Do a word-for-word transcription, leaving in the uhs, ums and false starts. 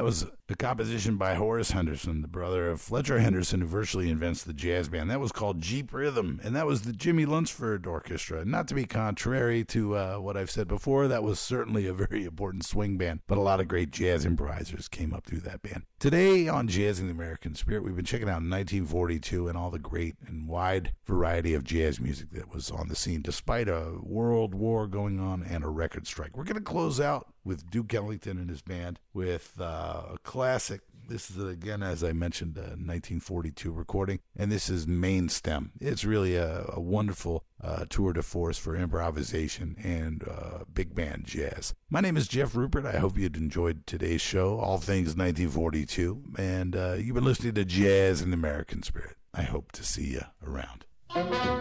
That was a composition by Horace Henderson, the brother of Fletcher Henderson, who virtually invents the jazz band. That was called Jeep Rhythm, and that was the Jimmy Lunsford Orchestra. Not to be contrary to uh, what I've said before, that was certainly a very important swing band, but a lot of great jazz improvisers came up through that band. Today on Jazzing the American Spirit, we've been checking out nineteen forty-two and all the great and wide variety of jazz music that was on the scene, despite a world war going on and a record strike. We're going to close out with Duke Ellington and his band with uh, a classic. This is, again, as I mentioned, a nineteen forty-two recording, and this is Main Stem. It's really a, a wonderful uh, tour de force for improvisation and uh, big band jazz. My name is Jeff Rupert. I hope you'd enjoyed today's show, all things nineteen forty-two, and uh, you've been listening to Jazz in the American Spirit. I hope to see you around.